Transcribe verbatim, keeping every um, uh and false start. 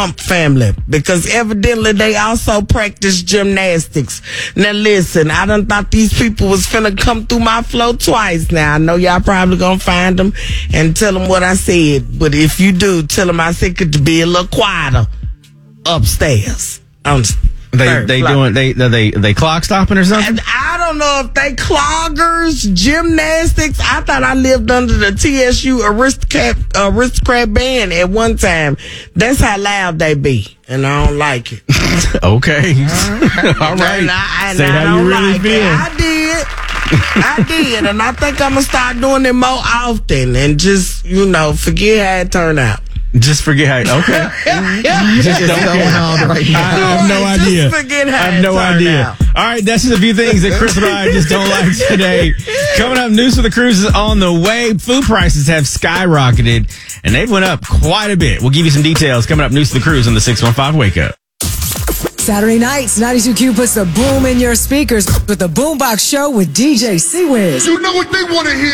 family, because evidently they also practice gymnastics. Now listen, I done thought these people was finna come through my flow twice. Now I know y'all probably gonna find them and tell them what I said, but if you do, tell them I said it to be a little quieter upstairs. On They third they floor. doing they they they clock stopping or something? And I don't know if they cloggers, gymnastics. I thought I lived under the T S U aristocrat aristocrat band at one time. That's how loud they be, and I don't like it. Okay, all right. And I, and Say I how don't you really like feel. it. I did. I did, and I think I'm gonna start doing it more often, and just you know forget how it turned out. Just forget how. Okay. Just don't going on right now. I, I have no Right, idea. just forget how I have it no turned idea. out. All right, that's just a few things that Chris and I just don't like today. Coming up, news for the cruise is on the way. Food prices have skyrocketed, and they've went up quite a bit. We'll give you some details coming up. News for the cruise on the six one five Wake Up. Saturday nights, ninety-two Q puts the boom in your speakers with the Boombox Show with D J C-Wiz. You know what they want to hear.